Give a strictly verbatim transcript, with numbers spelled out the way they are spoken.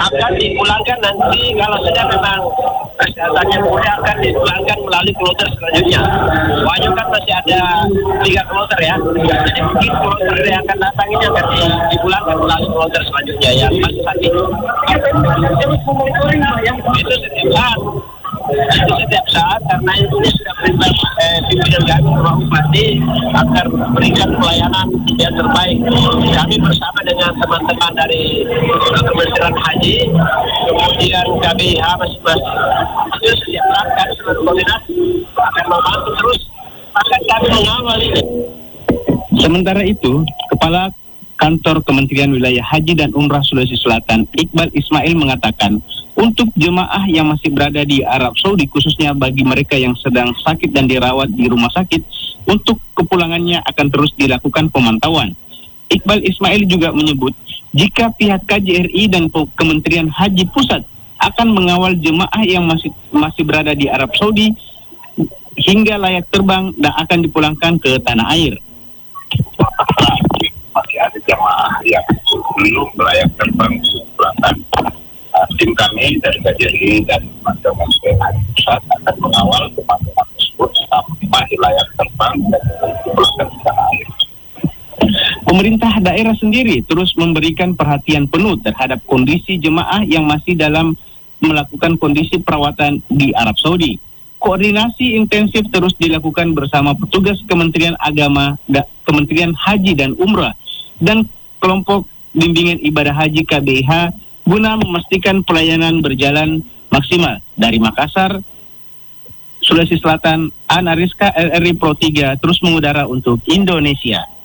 akan dipulangkan nanti kalau sudah memang kesehatannya pulih akan dipulangkan melalui kloter selanjutnya. Wahyu kan masih ada tiga kloter ya, jadi mungkin kloter yang akan datang ini akan dipulangkan melalui kloter selanjutnya yang masih saat ini. Itu setiap saat. Itu setiap saat karena ini sudah perintah eh, pimpinan kami Bapak Bupati agar memberikan pelayanan yang terbaik. Kami bersama dengan teman-teman dari Kementerian Haji, kemudian K B I H masing-masing. Itu setiap saat kami selalu koordinasi akan membantu terus akan kami mengawal ini. Sementara itu, Kepala Kantor Kementerian Wilayah Haji dan Umrah Sulawesi Selatan, Iqbal Ismail mengatakan, untuk jemaah yang masih berada di Arab Saudi, khususnya bagi mereka yang sedang sakit dan dirawat di rumah sakit, untuk kepulangannya akan terus dilakukan pemantauan. Iqbal Ismail juga menyebut, jika pihak K J R I dan Kementerian Haji Pusat akan mengawal jemaah yang masih masih berada di Arab Saudi hingga layak terbang dan akan dipulangkan ke tanah air. Masih ada jemaah yang belum layak terbang dipulangkan. Tim kami dari K J R I dan teman-teman pusat akan mengawal teman-teman tersebut sampai layak terbang dan dipulangkan ke tanah air. Pemerintah daerah sendiri terus memberikan perhatian penuh terhadap kondisi jemaah yang masih dalam melakukan kondisi perawatan di Arab Saudi. Koordinasi intensif terus dilakukan bersama petugas Kementerian Agama, Kementerian Haji dan Umrah, dan kelompok bimbingan ibadah haji K B I H guna memastikan pelayanan berjalan maksimal. Dari Makassar, Sulawesi Selatan, Ana Rizka L R I Pro tiga terus mengudara untuk Indonesia.